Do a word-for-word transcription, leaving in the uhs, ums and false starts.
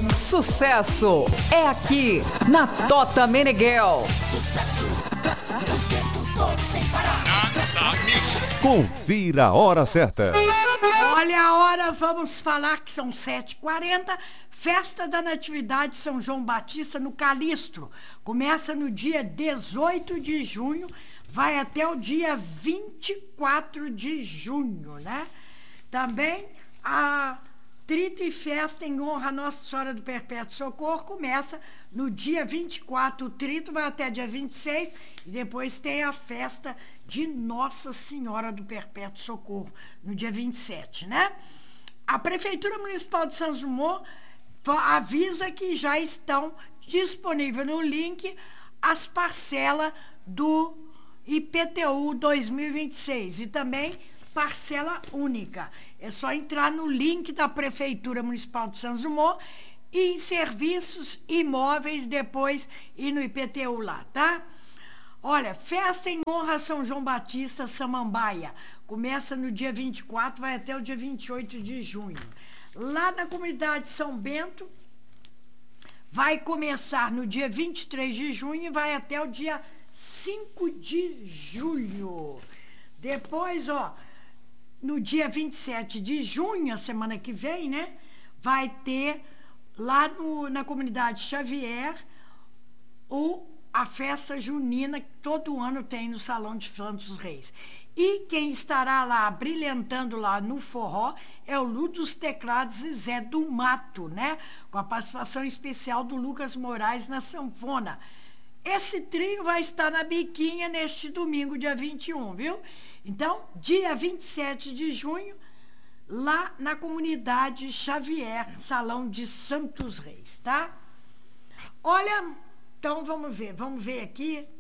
Sucesso é aqui na Tota Meneghel. Confira a hora certa. Olha a hora, vamos falar que são sete e quarenta. Festa da Natividade São João Batista no Calistro. Começa no dia dezoito de junho, vai até o dia vinte e quatro de junho, né? Também a Trito e Festa em honra a Nossa Senhora do Perpétuo Socorro começa no dia vinte e quatro. O Trito vai até dia vinte e seis e depois tem a festa de Nossa Senhora do Perpétuo Socorro no dia vinte e sete, né? A Prefeitura Municipal de Santos Dumont avisa que já estão disponíveis no link as parcelas do I P T U dois mil e vinte e seis e também parcela única. É só entrar no link da Prefeitura Municipal de Santos Dumont e em serviços imóveis depois ir no I P T U lá, tá? Olha, festa em honra a São João Batista Samambaia. Começa no dia vinte e quatro, vai até o dia vinte e oito de junho. Lá na comunidade São Bento, vai começar no dia vinte e três de junho e vai até o dia cinco de julho. Depois, ó, no dia vinte e sete de junho, a semana que vem, né? Vai ter lá no, na comunidade Xavier o, a festa junina que todo ano tem no Salão de Santos Reis. E quem estará lá brilhantando lá no forró é o Lu dos Teclados e Zé do Mato, né? Com a participação especial do Lucas Moraes na sanfona. Esse trio vai estar na Biquinha neste domingo, dia vinte e um, viu? Então, dia vinte e sete de junho, lá na comunidade Xavier, Salão de Santos Reis, tá? Olha, então vamos ver, vamos ver aqui.